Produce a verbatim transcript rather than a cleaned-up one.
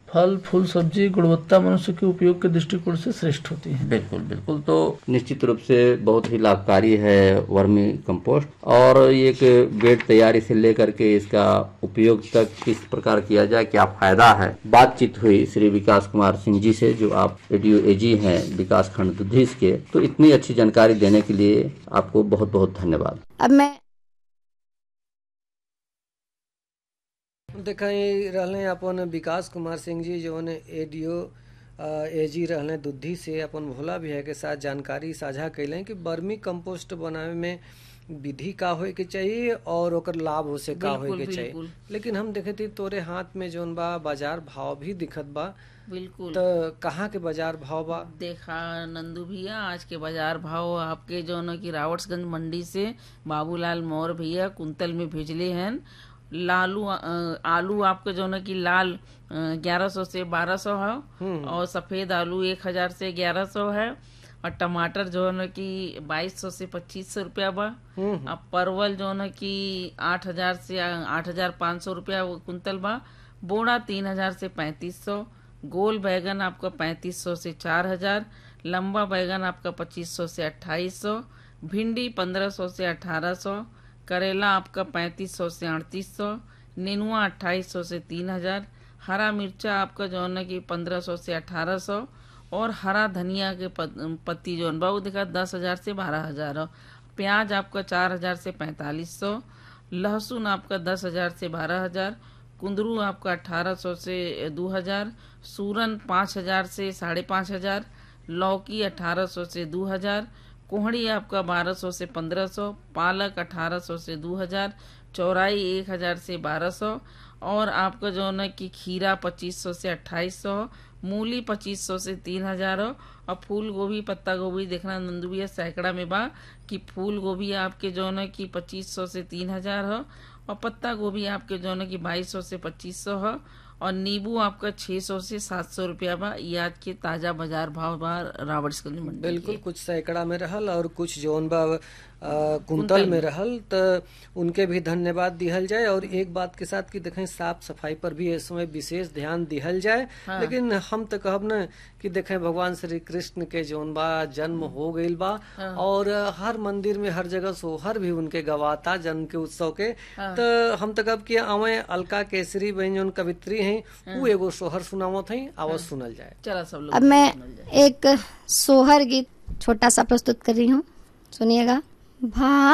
फल फूल सब्जी गुणवत्ता मनुष्य के उपयोग के दृष्टिकोण से श्रेष्ठ होती है। बिल्कुल बिल्कुल। तो निश्चित रूप से बहुत ही लाभकारी है वर्मी कंपोस्ट। और एक बेड तैयारी से लेकर के इसका उपयोग तक किस प्रकार किया जाए, क्या फायदा है, बातचीत हुई श्री विकास कुमार सिंह जी से, जो आप एडीओ एजी हैं विकास खंड दुधीस के। तो इतनी अच्छी जानकारी देने के लिए आपको बहुत बहुत धन्यवाद। अब मैं देखें रहने अपन विकास कुमार सिंह जी जो ने एडीओ एजी रहने दुधी से अपन भोला भैया के साथ जानकारी साझा कैलें कि वर्मी कंपोस्ट बनावे में विधि का होए के चाहिए और ओकर लाभ हो से का होए के चाहिए। लेकिन हम देखे थी तोरे हाथ में जोन बा बाजार भाव भी दिखत बा। बिल्कुल। तो कहाँ के बाजार भाव बा? देखा नंदू भैया, आज के बाजार भाव आपके जो न की रावट्सगंज मंडी से बाबूलाल मौर्य भैया कुंतल में भेजले हैं। लालू आलू आपके जो न की लाल ग्यारह सौ से बारह सौ है और सफेद आलू एक हजार से ग्यारह सौ है और टमाटर जो है न की बाईस सौ से पच्चीस सौ रुपया बा। अब परवल जो न की आठ हजार से आठ हजार पाँच सौ रुपया कुंतल बा। बोड़ा तीन हजार से पैंतीस सौ। गोल बैगन आपका पैंतीस सौ से चार हजार। लंबा बैगन आपका पच्चीस सौ से अट्ठाईस सौ। भिंडी पंद्रह सौ से अठारह सौ। करेला आपका पैंतीस सौ से अड़तीस सौ। नेनुआ अट्ठाईस सौ से तीन हजार। हरा मिर्चा आपका जो है कि पंद्रह सौ से अठारह सौ और हरा धनिया के पत्ती जो है वो देखा दस हजार से बारह हजार। प्याज आपका चार हजार से पैंतालीस सौ। लहसुन आपका दस हजार से बारह हजार। कुंदरू आपका अठारह सौ से दो हजार। सूरन पाँच हजार से साढ़े पाँच हजार। लौकी अठारह सौ से दो हजार। कोहड़ी आपका बारह सौ से पंद्रह सौ। पालक अठारह सौ से दो हजार। चौराई एक हजार से बारह सौ और आपका जो है कि खीरा पच्चीस सौ से अट्ठाईस सौ। मूली पच्चीस सौ से तीन हजार और फूल गोभी पत्ता गोभी देखना नंदू भैया सैकड़ा में बा कि फूल गोभी आपके जो है कि पच्चीस सौ से तीन हजार है और पत्ता गोभी आपके जो है कि बाईस सौ से पच्चीस सौ है और नींबू आपका छह सौ से सात सौ रुपया बा। ये आज के ताजा बाजार भाव बा रावट्सगंज मंडी। बिल्कुल, कुछ सैकड़ा में रहल और कुछ जोन बा कुंतल में रहल। तो उनके भी धन्यवाद दिहल जाए। और एक बात के साथ कि देखें साफ सफाई पर भी इस समय विशेष ध्यान दिहल जाए। हाँ। लेकिन हम तो कहब न कि देखें भगवान श्री कृष्ण के जोन बा जन्म हो गईल बा। हाँ। और हर मंदिर में हर जगह सोहर भी उनके गवाता जन्म के उत्सव के। हाँ। तो हम तो कहब कि अवे अलका केसरी बहन जोन कवित्री हैं। हाँ। वो एगो सोहर सुनावत हैं, आवाज सुनल जाए। चला सब लोग। अब मैं एक सोहर गीत छोटा सा प्रस्तुत कर रही हूँ, सुनिएगा। भा